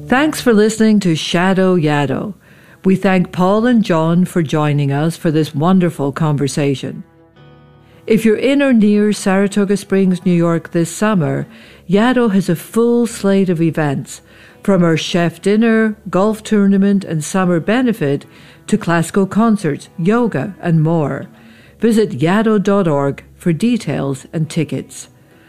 Thanks for listening to Shadow Yado. We thank Paul and John for joining us for this wonderful conversation. If you're in or near Saratoga Springs, New York this summer, Yado has a full slate of events, from our chef dinner, golf tournament and summer benefit to classical concerts, yoga and more. Visit yado.org for details and tickets.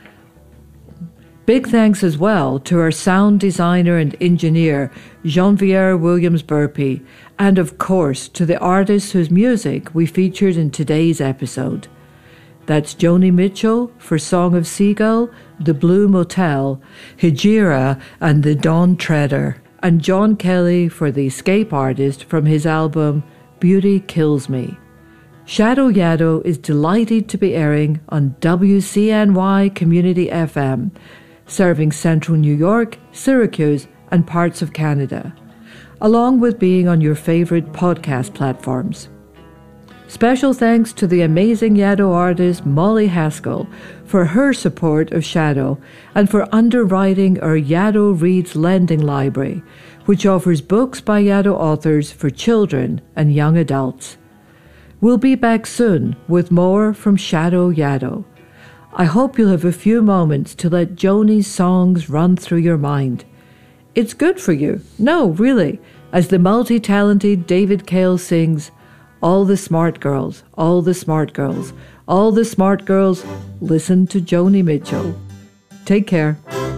Big thanks as well to our sound designer and engineer, Jean-Pierre Williams-Burpee, and of course to the artists whose music we featured in today's episode. That's Joni Mitchell for Song of Seagull, The Blue Motel, Hijira and The Dawn Treader, and John Kelly for The Escape Artist from his album Beauty Kills Me. Shadow Yado is delighted to be airing on WCNY Community FM, serving central New York, Syracuse, and parts of Canada, along with being on your favorite podcast platforms. Special thanks to the amazing Yado artist Molly Haskell for her support of Shadow and for underwriting our Yado Reads Lending Library, which offers books by Yado authors for children and young adults. We'll be back soon with more from Shadow Yado. I hope you'll have a few moments to let Joni's songs run through your mind. It's good for you. No, really. As the multi-talented David Cale sings, all the smart girls, all the smart girls, all the smart girls, listen to Joni Mitchell. Take care.